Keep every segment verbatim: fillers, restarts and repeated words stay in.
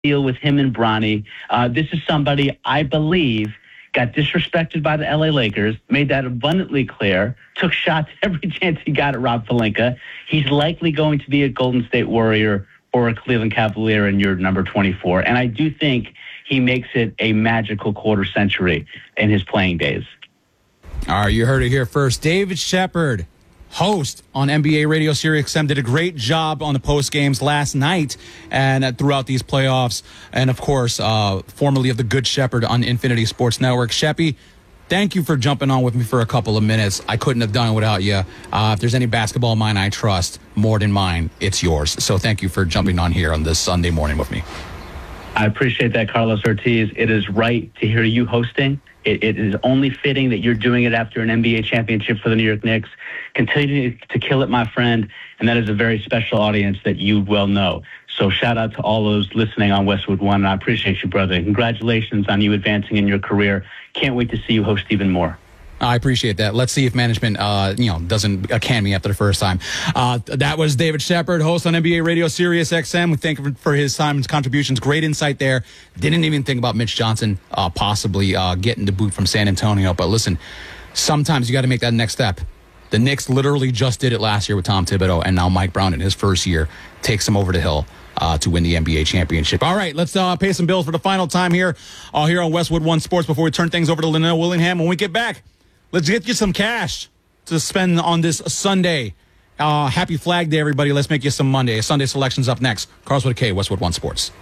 deal with him and Bronny. Uh, this is somebody I believe got disrespected by the L A Lakers, made that abundantly clear, took shots every chance he got at Rob Pelinka. He's likely going to be a Golden State Warrior or a Cleveland Cavalier in year number twenty-four. And I do think he makes it a magical quarter century in his playing days. All right, you heard it here first. David Shepard, host on N B A Radio Sirius X M, did a great job on the post games last night and uh, throughout these playoffs. And, of course, uh, formerly of the Good Shepherd on Infinity Sports Network. Sheppy, thank you for jumping on with me for a couple of minutes. I couldn't have done it without you. Uh, if there's any basketball mind I trust more than mine, it's yours. So thank you for jumping on here on this Sunday morning with me. I appreciate that, Carlos Ortiz. It is right to hear you hosting. It, it is only fitting that you're doing it after an N B A championship for the New York Knicks. Continue to kill it, my friend, and that is a very special audience that you well know. So shout out to all those listening on Westwood One, and I appreciate you, brother. And congratulations on you advancing in your career. Can't wait to see you host even more. I appreciate that. Let's see if management, uh, you know, doesn't uh, can me after the first time. Uh, that was David Shepard, host on N B A Radio Sirius X M. We thank him for his time and contributions. Great insight there. Didn't even think about Mitch Johnson uh, possibly uh, getting the boot from San Antonio. But listen, sometimes you got to make that next step. The Knicks literally just did it last year with Tom Thibodeau, and now Mike Brown in his first year takes him over the hill Uh, to win the N B A championship. All right, let's uh, pay some bills for the final time here, uh, here on Westwood One Sports before we turn things over to Linnell Willingham. When we get back, let's get you some cash to spend on this Sunday. Uh, happy Flag Day, everybody. Let's make you some Monday. Sunday selection's up next. Carlos with a K, Westwood One Sports.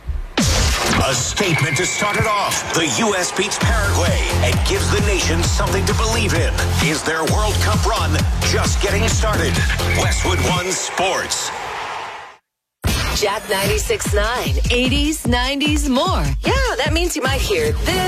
A statement to start it off. The U S beats Paraguay and gives the nation something to believe in. Is their World Cup run just getting started? Westwood One Sports. Jack ninety-six point nine, eighties, nineties, more. Yeah, that means you might hear this.